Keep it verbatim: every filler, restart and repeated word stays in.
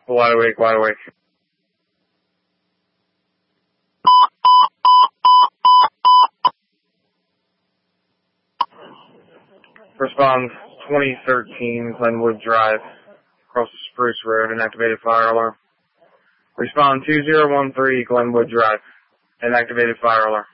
Wide awake, wide awake. Respond twenty thirteen Glenwood Drive, across the Spruce Road, an activated fire alarm. Respond two zero one three Glenwood Drive, an activated fire alarm.